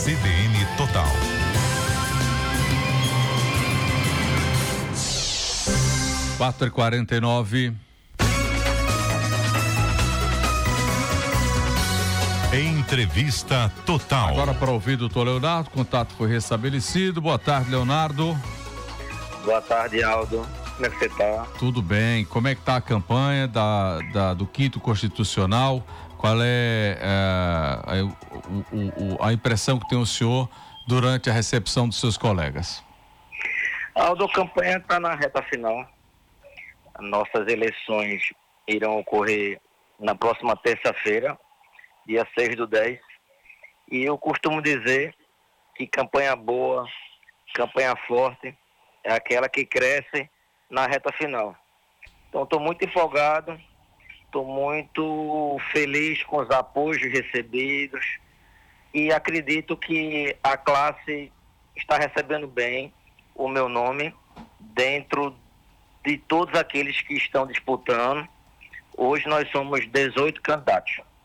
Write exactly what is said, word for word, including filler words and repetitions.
C B N Total. quatro e quarenta e nove. Entrevista Total. Agora para ouvir o doutor Leonardo, o contato foi restabelecido. Boa tarde, Leonardo. Boa tarde, Aldo. Como é que você está? Tudo bem. Como é que está a campanha da, da, do quinto Constitucional? Qual é, é, é o, o, o, a impressão que tem o senhor durante a recepção dos seus colegas? Aldo, a campanha está na reta final. Nossas eleições irão ocorrer na próxima terça-feira, dia seis do dez. E eu costumo dizer que campanha boa, campanha forte, é aquela que cresce na reta final. Então, estou muito empolgado, estou muito feliz com os apoios recebidos e acredito que a classe está recebendo bem o meu nome dentro de todos aqueles que estão disputando. Hoje nós somos dezoito candidatos.